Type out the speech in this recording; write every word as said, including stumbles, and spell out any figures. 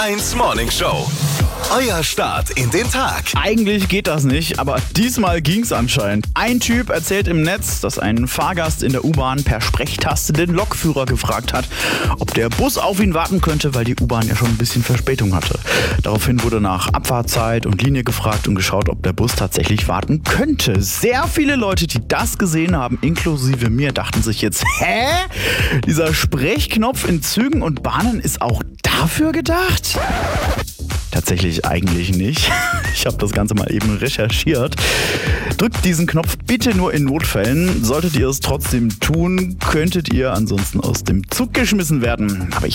eins Morning Show. Euer Start in den Tag. Eigentlich geht das nicht, aber diesmal ging's anscheinend. Ein Typ erzählt im Netz, dass ein Fahrgast in der U-Bahn per Sprechtaste den Lokführer gefragt hat, ob der Bus auf ihn warten könnte, weil die U-Bahn ja schon ein bisschen Verspätung hatte. Daraufhin wurde nach Abfahrtzeit und Linie gefragt und geschaut, ob der Bus tatsächlich warten könnte. Sehr viele Leute, die das gesehen haben, inklusive mir, dachten sich jetzt, hä? Dieser Sprechknopf in Zügen und Bahnen ist auch dafür gedacht? Tatsächlich eigentlich nicht. Ich habe das Ganze mal eben recherchiert. Drückt diesen Knopf bitte nur in Notfällen. Solltet ihr es trotzdem tun, könntet ihr ansonsten aus dem Zug geschmissen werden. Aber ich